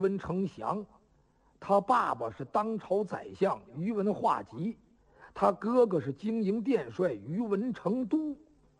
文丞相，他爸爸是当朝宰相宇文化及，他哥哥是经营殿帅宇文成都。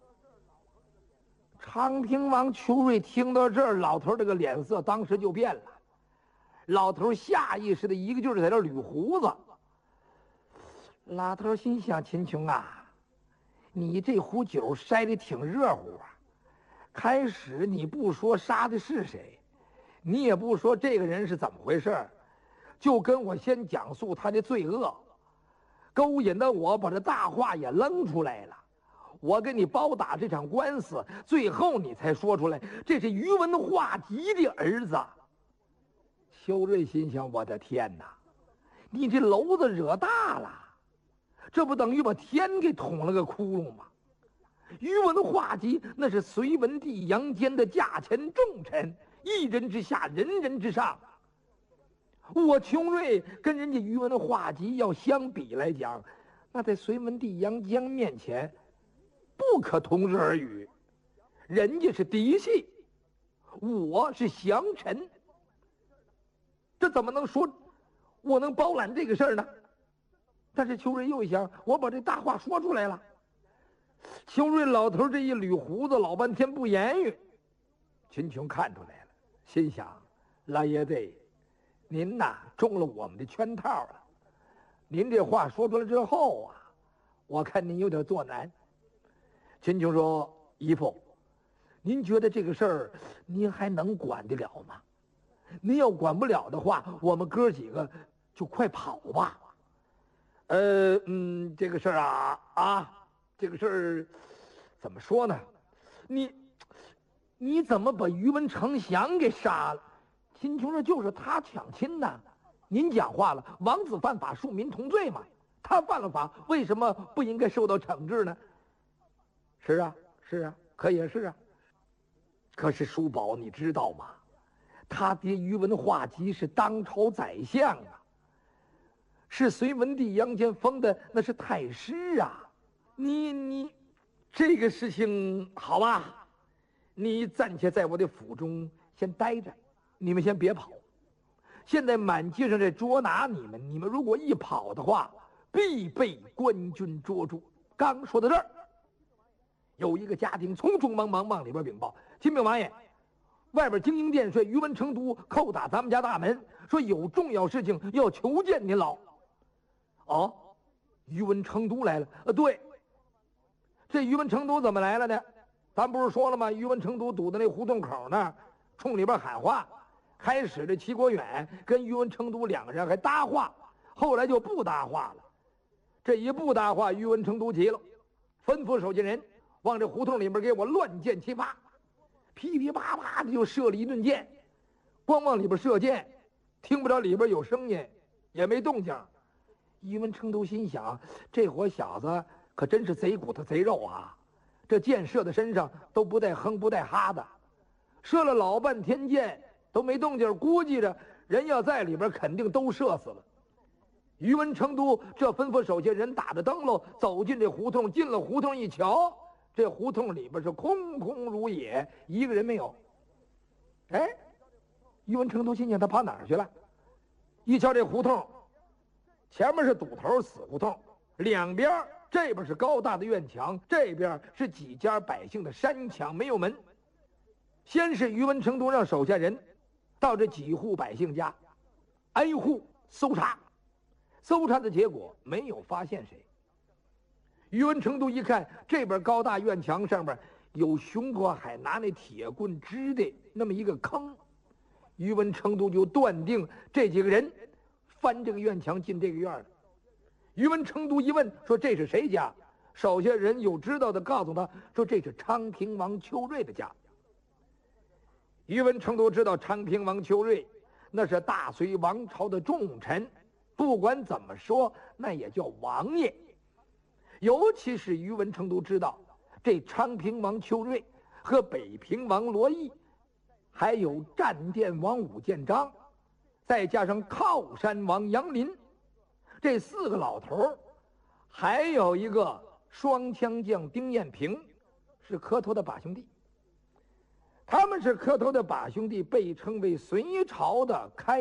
昌平王邱瑞听到这儿，老头这个脸色当时就变了。老头下意识的一个劲儿在这捋胡子。老头心想：秦琼啊，你这壶酒筛的挺热乎啊。开始你不说杀的是谁，你也不说这个人是怎么回事，就跟我先讲述他的罪恶，勾引的我把这大话也扔出来了。我给你包打这场官司，最后你才说出来这是宇文化及的儿子。邱瑞心想：我的天哪，你这篓子惹大了，这不等于把天给捅了个窟窿吗？宇文化及那是隋文帝杨坚的驾前重臣，一人之下，人人之上。我邱瑞跟人家宇文化及要相比来讲，那在隋文帝杨坚面前不可同日而语。人家是嫡系，我是降臣，这怎么能说我能包揽这个事儿呢？但是邱瑞又一想，我把这大话说出来了。邱瑞老头这一捋胡子，老半天不言语。秦琼看出来了，心想：老爷子，您呐中了我们的圈套了。您这话说出来之后啊，我看您有点作难。秦琼说：姨父，您觉得这个事儿您还能管得了吗？您要管不了的话，我们哥几个就快跑吧。这个事儿这个事儿怎么说呢？你怎么把宇文丞相给杀了？秦琼说：就是他抢亲呐。您讲话了，王子犯法，庶民同罪嘛。他犯了法，为什么不应该受到惩治呢？是啊，可也是啊。可是叔宝，你知道吗？他爹宇文化及是当朝宰相啊，是隋文帝杨坚封的，那是太师啊。你这个事情好吧，你暂且在我的府中先待着，你们先别跑。现在满街上在捉拿你们如果一跑的话，必被官军捉住。刚说到这儿，有一个家庭匆匆忙忙往里边禀报：秦禀王爷，外边经营殿帅宇文成都叩打咱们家大门，说有重要事情要求见您老。哦，宇文成都来了？对。这宇文成都怎么来了呢？咱不是说了吗？宇文成都堵在那胡同口那儿，冲里边喊话。开始这齐国远跟宇文成都两个人还搭话，后来就不搭话了。这一不搭话，宇文成都急了，吩咐手下人往这胡同里边给我乱箭齐发，噼噼啪啪的就射了一顿箭。光往里边射箭，听不着里边有声音，也没动静。宇文成都心想：这伙小子可真是贼骨头贼肉啊！这箭射在身上都不带哼不带哈的，射了老半天箭都没动静，估计着人要在里边肯定都射死了。宇文成都这吩咐手下人打着灯笼走进这胡同，进了胡同一瞧，这胡同里边是空空如也，一个人没有。哎，宇文成都心想他跑哪儿去了？一瞧这胡同，前面是堵头死胡同，两边这边是高大的院墙，这边是几家百姓的山墙，没有门。先是宇文成都让手下人到这几户百姓家挨户搜查，搜查的结果没有发现谁。宇文成都一看这边高大院墙上面有熊国海拿那铁棍支的那么一个坑，宇文成都就断定这几个人翻这个院墙进这个院了。宇文成都一问说这是谁家，手下人有知道的告诉他说这是昌平王邱瑞的家。宇文成都知道昌平王邱瑞那是大隋王朝的重臣，不管怎么说那也叫王爷。尤其是宇文成都知道这昌平王邱瑞和北平王罗毅还有战殿王武建章，再加上靠山王杨林，这四个老头，还有一个双枪将丁彦平，是磕头的把兄弟。 他们是磕头的把兄弟，被称为隋朝的开